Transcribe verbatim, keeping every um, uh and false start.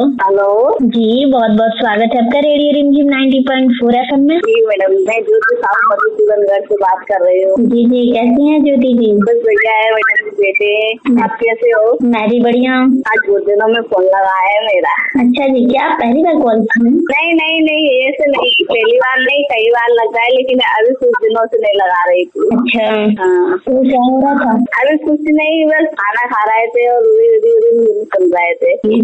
Hello जी, बहुत बहुत स्वागत है आपका रेडियो रिमझिम नाइन्टी पॉइंट फोर एफएम में। जी मैडम, मैं ज्योति साहू मधुसूदनगढ़ से बात कर रही हूँ। जी जी, कैसी हैं ज्योति जी? बस बढ़िया है मैडम जी। बेटे आप कैसे हो? मैं भी बढ़िया हूँ। आज बहुत दिनों में फोन लगा है मेरा। अच्छा जी, क्या आप पहली बार कॉल की? नहीं नहीं नहीं, ऐसे नहीं, पहली बार नहीं, कई बार लगा है, लेकिन अभी कुछ दिनों से नहीं लगा रही थी। अच्छा हाँ, तो क्या हो रहा था? अभी कुछ नहीं, बस खाना खा रहे थे और सुन रहे थे।